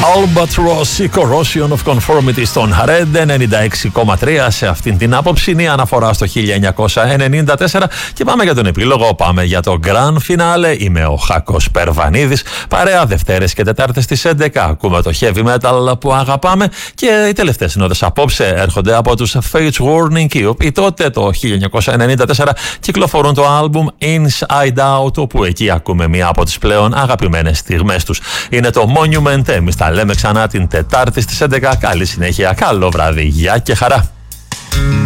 Albatross, η Corrosion of Conformity στον Red 96,3 σε αυτήν την άποψη, αναφορά στο 1994. Και πάμε για τον επίλογο, πάμε για το Grand Finale. Είμαι ο Χάκος Περβανίδης, παρέα Δευτέρες και Τετάρτες στις 11. Ακούμε το heavy metal που αγαπάμε και οι τελευταίες νότες απόψε έρχονται από τους Fates Warning, οι οποίοι τότε το 1994 κυκλοφορούν το άλμπουμ Inside Out, όπου εκεί ακούμε μία από τις πλέον αγαπημένες στιγμές τους. Είναι το Monument. Εμείς τα λέμε ξανά την Τετάρτη στις 11. Καλή συνέχεια, καλό βράδυ, γεια και χαρά.